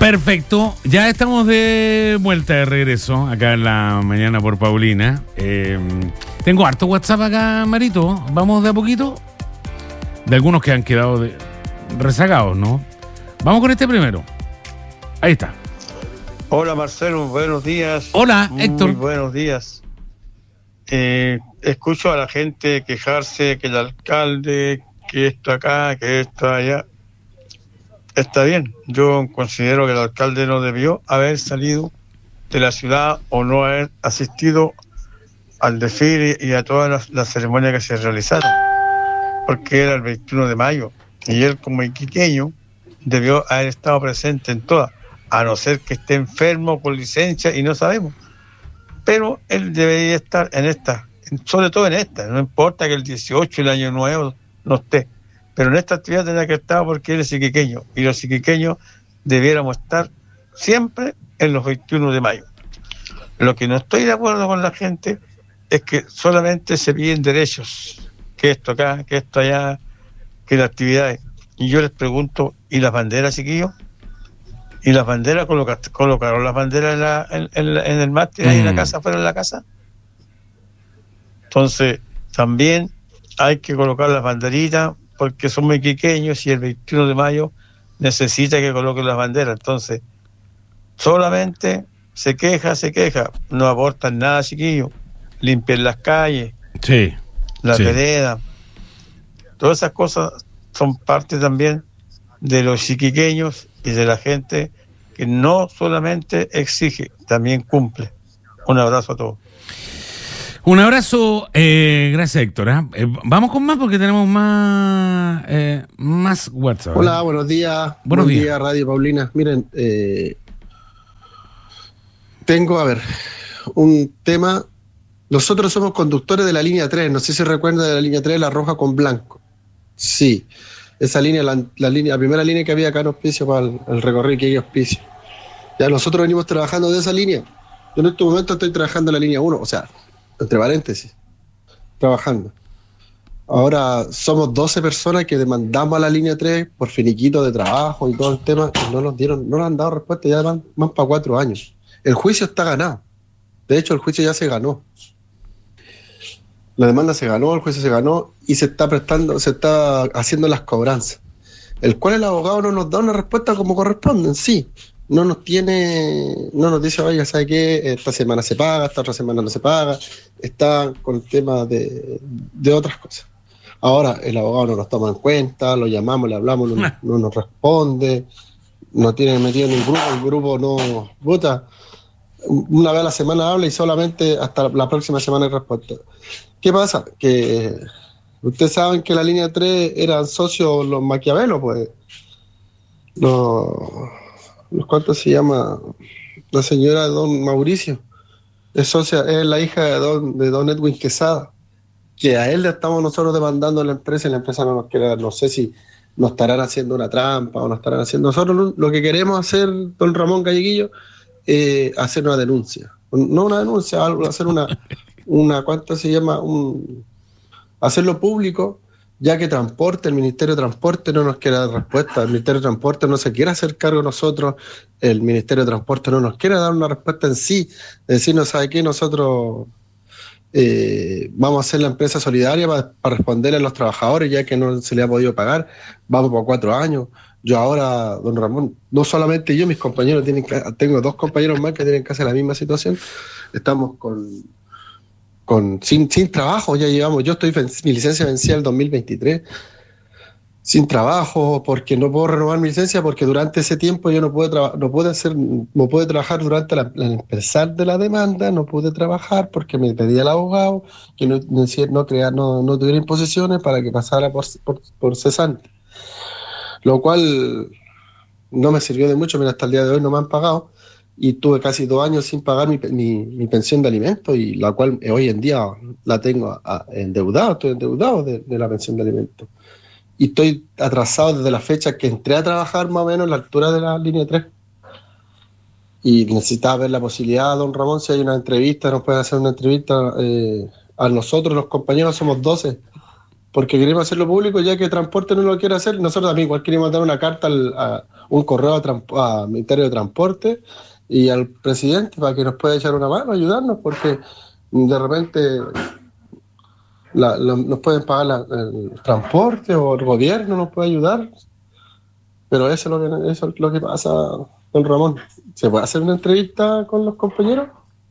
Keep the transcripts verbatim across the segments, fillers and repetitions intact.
Perfecto, ya estamos de vuelta de regreso acá en la mañana por Paulina. Eh, tengo harto WhatsApp acá, Marito. Vamos de a poquito. De algunos que han quedado de, rezagados, ¿no? Vamos con este primero. Ahí está. Hola Marcelo, buenos días. Hola Héctor. Muy buenos días. Eh, escucho a la gente quejarse que el alcalde, que esto acá, que esto allá. Está bien, yo considero que el alcalde no debió haber salido de la ciudad o no haber asistido al desfile y a todas las, las ceremonias que se realizaron, porque era el veintiuno de mayo y él como iquiqueño debió haber estado presente en todas, a no ser que esté enfermo con licencia y no sabemos, pero él debería estar en esta, sobre todo en esta, no importa que el dieciocho, el año nuevo, no esté. Pero en esta actividad tenía que estar porque él es iquiqueño y los iquiqueños debiéramos estar siempre en los veintiuno de mayo. Lo que no estoy de acuerdo con la gente es que solamente se piden derechos, que esto acá, que esto allá, que las actividades. Y yo les pregunto, ¿y las banderas, chiquillos? ¿Y las banderas coloca, colocaron las banderas en, la, en, en, en el mástil, ahí en la casa, fuera de la casa? Entonces, también hay que colocar las banderitas, porque somos iquiqueños y el veintiuno de mayo necesita que coloquen las banderas. Entonces, solamente se queja, se queja, no aportan nada, chiquillos. Limpian las calles, sí, las sí. veredas. Todas esas cosas son parte también de los iquiqueños y de la gente que no solamente exige, también cumple. Un abrazo a todos. Un abrazo, eh, gracias Héctor. ¿eh? Eh, vamos con más porque tenemos más eh, más WhatsApp. Hola, ¿eh? buenos días. Buenos Buen días. día, Radio Paulina. Miren, eh, tengo, a ver, un tema. Nosotros somos conductores de la línea tres, no sé si recuerdan de la línea tres, la roja con blanco. Sí, esa línea, la, la, línea, la primera línea que había acá en Hospicio para el, el recorrido que hay Hospicio. Ya nosotros venimos trabajando de esa línea. Yo en este momento estoy trabajando en la línea uno, o sea, entre paréntesis, trabajando. Ahora somos doce personas que demandamos a la línea tres por finiquito de trabajo y todo el tema, y no nos dieron, no nos han dado respuesta, ya van, van para cuatro años. El juicio está ganado. De hecho, el juicio ya se ganó. La demanda se ganó, el juicio se ganó y se está prestando, se está haciendo las cobranzas. El cual el abogado no nos da una respuesta como corresponde, sí. No nos tiene, no nos dice, oiga, ¿sabe qué? Esta semana se paga, esta otra semana no se paga. Está con el tema de, de otras cosas. Ahora el abogado no nos toma en cuenta, lo llamamos, le hablamos, no, no nos responde, no tiene metido en un grupo, el grupo no vota. Una vez a la semana habla y solamente hasta la próxima semana hay respuesta. ¿Qué pasa? Que ustedes saben que la línea tres eran socios los Maquiavelos, pues. Los, los ¿cuánto se llama? La señora don Mauricio. Es socia, es la hija de don, de don Edwin Quesada. Que a él le estamos nosotros demandando a la empresa y la empresa no nos quiere dar. No sé si nos estarán haciendo una trampa o nos estarán haciendo. Nosotros lo que queremos hacer, don Ramón Galleguillo, eh, hacer una denuncia. No una denuncia, algo, hacer una, una ¿cuánto se llama? Un, hacerlo público, ya que Transporte, el Ministerio de Transporte no nos quiere dar respuesta, el Ministerio de Transporte no se quiere hacer cargo de nosotros, el Ministerio de Transporte no nos quiere dar una respuesta en sí, decir, no sabe qué, nosotros eh, vamos a hacer la empresa solidaria para, para responderle a los trabajadores, ya que no se le ha podido pagar, vamos por cuatro años. Yo ahora, don Ramón, no solamente yo, mis compañeros tienen que, tengo dos compañeros más que tienen casi la misma situación, estamos con, con sin, sin trabajo, ya llevamos, yo estoy, mi licencia vencía el dos mil veintitrés, sin trabajo, porque no puedo renovar mi licencia, porque durante ese tiempo yo no pude, traba, no pude hacer, no pude trabajar durante la, el empezar de la demanda, no pude trabajar porque me pedía el abogado que no, no, no, crea, no, no tuviera imposiciones para que pasara por, por, por cesante. Lo cual no me sirvió de mucho, mira, hasta el día de hoy no me han pagado y tuve casi dos años sin pagar mi, mi, mi pensión de alimentos y la cual hoy en día la tengo a, endeudado, estoy endeudado de, de la pensión de alimentos y estoy atrasado desde la fecha que entré a trabajar más o menos a la altura de la línea tres y necesitaba ver la posibilidad, don Ramón, si hay una entrevista, nos pueden hacer una entrevista eh, a nosotros los compañeros, somos doce porque queremos hacerlo público, ya que transporte no lo quiere hacer. Nosotros también igual queremos dar una carta, al, a un correo al Ministerio de Transporte y al presidente para que nos pueda echar una mano, ayudarnos, porque de repente la, la, nos pueden pagar la, el transporte o el gobierno nos puede ayudar. Pero eso es lo que, eso es lo que pasa, don Ramón. ¿Se puede hacer una entrevista con los compañeros?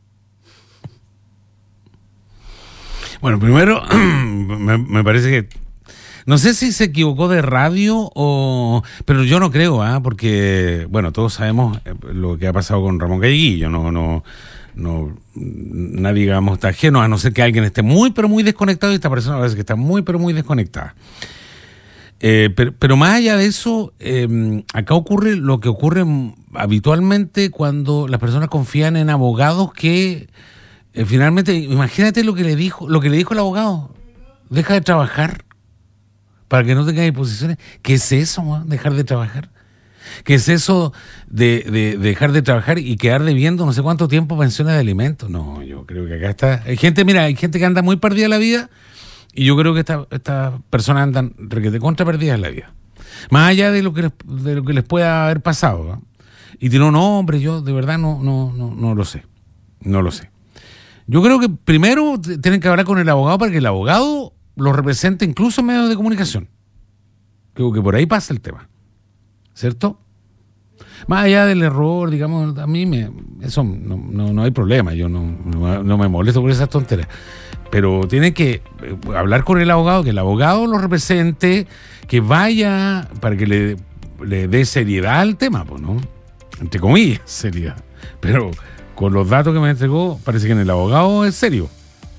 Bueno, primero, me, me parece que... No sé si se equivocó de radio o... Pero yo no creo, ¿ah? ¿eh? Porque, bueno, todos sabemos lo que ha pasado con Ramón Galleguillo. No, no, no, nadie, digamos, está ajeno, a no ser que alguien esté muy, pero muy desconectado, y esta persona parece que está muy, pero muy desconectada. Eh, pero, pero más allá de eso, eh, acá ocurre lo que ocurre habitualmente cuando las personas confían en abogados que... Eh, finalmente, imagínate lo que le dijo, lo que le dijo el abogado. Deja de trabajar para que no tengas disposiciones. ¿Qué es eso, man? Dejar de trabajar? ¿Qué es eso de, de, de dejar de trabajar y quedar debiendo no sé cuánto tiempo pensiones de alimentos? No, yo creo que acá está. Hay gente, mira, hay gente que anda muy perdida en la vida, y yo creo que estas esta personas andan requete contra perdidas en la vida. Más allá de lo que les, de lo que les pueda haber pasado, ¿no? Y digo, no, hombre, yo de verdad no, no, no, no lo sé. No lo sé. Yo creo que primero tienen que hablar con el abogado para que el abogado lo represente incluso en medios de comunicación. Creo que por ahí pasa el tema. ¿Cierto? Más allá del error, digamos, a mí me, eso no, no, no hay problema. Yo no, no, no me molesto por esas tonterías. Pero tienen que hablar con el abogado, que el abogado lo represente, que vaya para que le, le dé seriedad al tema, pues, ¿no? Entre comillas, seriedad. Pero... con los datos que me entregó, parece que en el abogado es serio.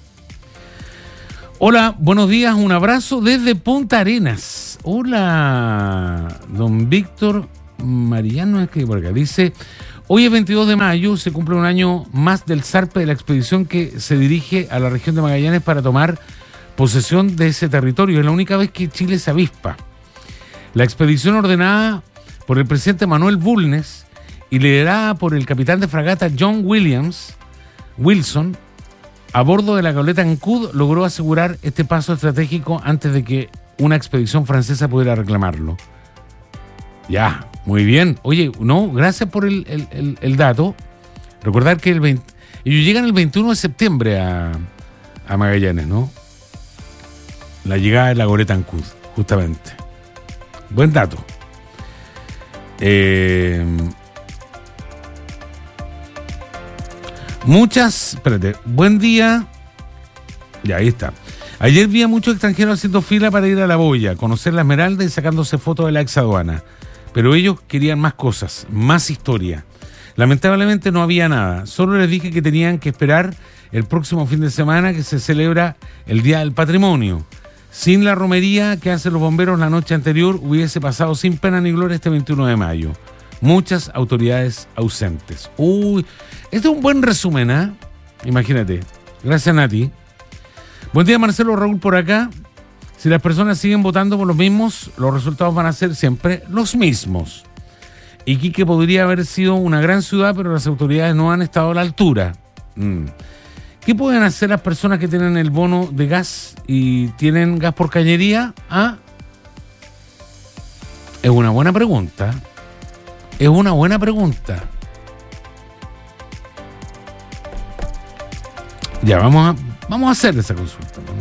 Hola, buenos días, un abrazo desde Punta Arenas. Hola, don Víctor Mariano, es que por acá dice, hoy es veintidós de mayo, se cumple un año más del zarpe de la expedición que se dirige a la región de Magallanes para tomar posesión de ese territorio. Es la única vez que Chile se avispa. La expedición ordenada por el presidente Manuel Bulnes y liderada por el capitán de fragata John Williams Wilson, a bordo de la goleta Ancud, logró asegurar este paso estratégico antes de que una expedición francesa pudiera reclamarlo. Ya, muy bien. Oye, no, gracias por el, el, el, el dato. Recordar que el veinte, ellos llegan el veintiuno de septiembre a, a Magallanes, ¿no? La llegada de la goleta Ancud, justamente. Buen dato. Eh... Muchas, espérate, buen día. Ya, ahí está. Ayer vi a muchos extranjeros haciendo fila para ir a La Boya, conocer la Esmeralda y sacándose fotos de la exaduana. Pero ellos querían más cosas, más historia. Lamentablemente no había nada. Solo les dije que tenían que esperar el próximo fin de semana que se celebra el Día del Patrimonio. Sin la romería que hacen los bomberos la noche anterior, hubiese pasado sin pena ni gloria este veintiuno de mayo. Muchas autoridades ausentes. Uy, este es un buen resumen, ¿eh? Imagínate. Gracias, Nati. Buen día, Marcelo, Raúl por acá. Si las personas siguen votando por los mismos, los resultados van a ser siempre los mismos. Iquique podría haber sido una gran ciudad, pero las autoridades no han estado a la altura. Mm. ¿Qué pueden hacer las personas que tienen el bono de gas y tienen gas por cañería? ¿Ah? Es una buena pregunta. Es una buena pregunta. Ya, vamos a, vamos a hacer esa consulta, ¿no?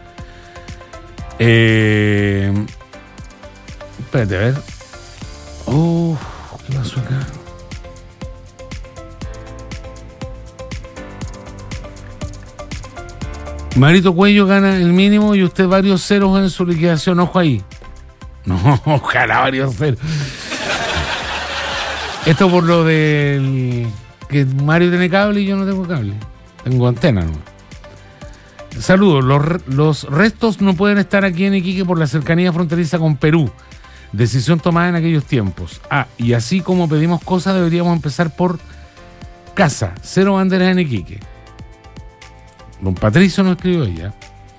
Eh, espérate, a ver. Oh, ¿qué pasó acá? Marito Cuello gana el mínimo y usted varios ceros en su liquidación. Ojo ahí. No, ojalá varios ceros. Esto por lo del que Mario tiene cable y yo no tengo cable. Tengo antena, ¿no? Saludos. Los, los restos no pueden estar aquí en Iquique por la cercanía fronteriza con Perú. Decisión tomada en aquellos tiempos. Ah, y así como pedimos cosas, deberíamos empezar por casa. Cero banderas en Iquique. Don Patricio nos escribió ella.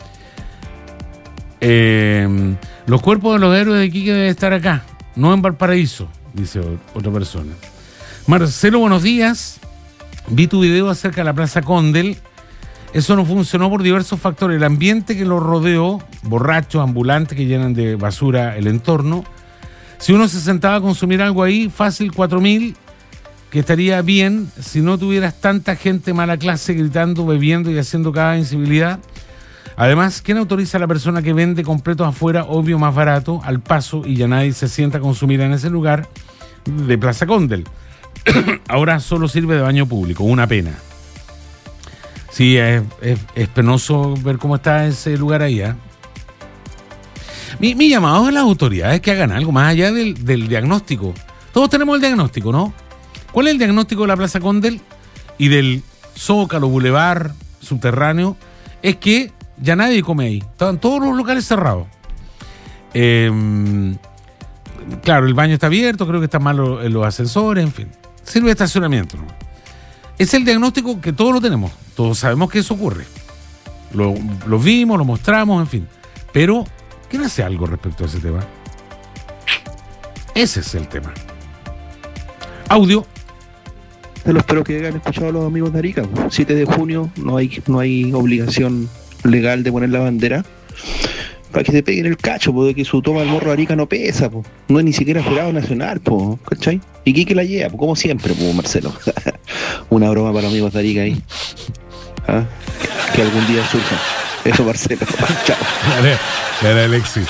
Eh, los cuerpos de los héroes de Iquique deben estar acá, no en Valparaíso, dice otra persona. Marcelo, buenos días. Vi tu video acerca de la Plaza Condel. Eso no funcionó por diversos factores. El ambiente que lo rodeó, borrachos, ambulantes que llenan de basura el entorno. Si uno se sentaba a consumir algo ahí, fácil cuatro mil, que estaría bien si no tuvieras tanta gente mala clase gritando, bebiendo y haciendo cada incivilidad. Además, ¿quién autoriza a la persona que vende completos afuera, obvio más barato, al paso, y ya nadie se sienta a consumir en ese lugar de Plaza Condel? Ahora solo sirve de baño público, una pena. Sí, es, es, es penoso ver cómo está ese lugar ahí, ¿eh? Mi, mi llamado a las autoridades que hagan algo más allá del, del diagnóstico. Todos tenemos el diagnóstico, ¿no? ¿Cuál es el diagnóstico de la Plaza Condel y del Zócalo, Boulevard, subterráneo? Es que ya nadie come ahí. Estaban todos los locales cerrados. Eh, claro, el baño está abierto, creo que están mal los, los ascensores, en fin. Sirve de estacionamiento, ¿no? Es el diagnóstico que todos lo tenemos. Todos sabemos que eso ocurre. Lo, lo vimos, lo mostramos, en fin. Pero, ¿quién hace algo respecto a ese tema? Ese es el tema. Audio. Espero que hayan escuchado a los amigos de Arica. siete de junio, no hay, no hay obligación legal de poner la bandera. Para que te peguen el cacho, porque que su toma del morro de Arica no pesa, po. No es ni siquiera jurado nacional, po, ¿cachai? Y Quique la lleva, po, como siempre, po, Marcelo. Una broma para los amigos de Arica ahí. ¿Ah? Que algún día surja. Eso, Marcelo. Chao. Dale, dale, Alexis.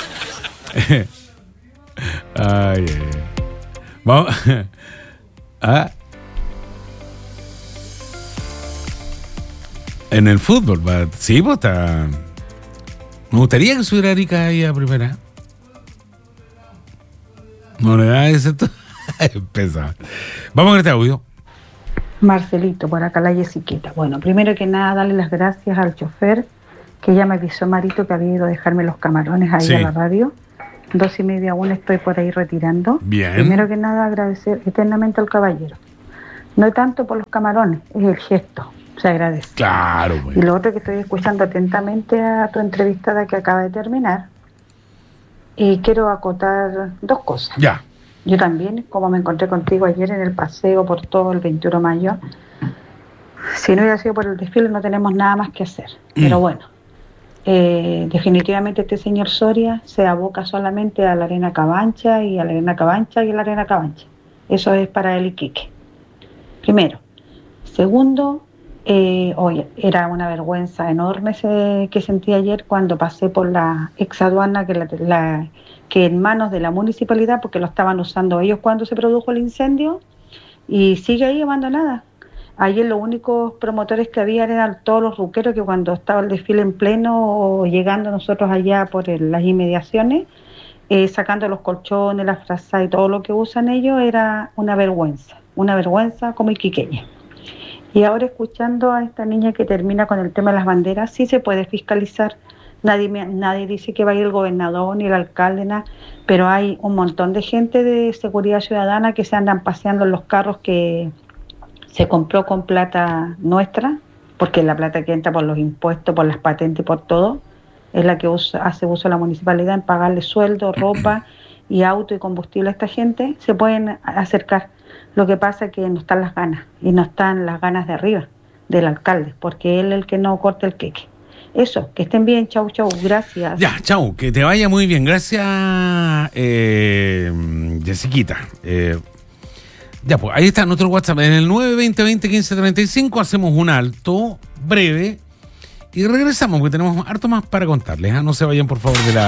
Ay, ay. Vamos. Ah. En el fútbol, va. Sí, pues está. Me gustaría que subiera Arica ahí a primera. No le da ese. Empezaba. Vamos a este audio. Marcelito, por acá la Jessiquita. Bueno, primero que nada, darle las gracias al chofer que ya me avisó Marito que había ido a dejarme los camarones ahí sí. a la radio. Dos y media aún estoy por ahí retirando. Bien. Primero que nada, agradecer eternamente al caballero. No tanto por los camarones, es el gesto. Se agradece. Claro, pues. Y lo otro que estoy escuchando atentamente a tu entrevistada que acaba de terminar. Y quiero acotar dos cosas. Ya. Yo también, como me encontré contigo ayer en el paseo por todo el veintiuno de mayo, si no hubiera sido por el desfile no tenemos nada más que hacer. Mm. Pero bueno, eh, definitivamente este señor Soria se aboca solamente a la Arena Cabancha y a la Arena Cabancha y a la Arena Cabancha. Eso es para él y Quique. Primero. Segundo, eh, oye, era una vergüenza enorme ese, que sentí ayer cuando pasé por la exaduana que, la, la, que en manos de la municipalidad, porque lo estaban usando ellos cuando se produjo el incendio, y sigue ahí abandonada. Ayer los únicos promotores que había eran todos los ruqueros que cuando estaba el desfile en pleno o llegando nosotros allá por el, las inmediaciones, eh, sacando los colchones, las frazadas y todo lo que usan ellos, era una vergüenza, una vergüenza como iquiqueña. Y ahora escuchando a esta niña que termina con el tema de las banderas, sí se puede fiscalizar. Nadie, me, nadie dice que va a ir el gobernador ni el alcalde, nada, pero hay un montón de gente de seguridad ciudadana que se andan paseando en los carros que se compró con plata nuestra, porque la plata que entra por los impuestos, por las patentes y por todo, es la que usa, hace uso la municipalidad en pagarle sueldo, ropa y auto y combustible a esta gente. Se pueden acercar. Lo que pasa es que no están las ganas, y no están las ganas de arriba, del alcalde, porque él es el que no corta el queque. Eso, que estén bien, chau, chau, gracias. Ya, chau, que te vaya muy bien, gracias, eh, Jessiquita. Eh, ya, pues, ahí está nuestro WhatsApp, en el nueve veinte, veinte, quince, treinta y cinco, hacemos un alto breve y regresamos, porque tenemos harto más para contarles, ¿eh? No se vayan, por favor, de la...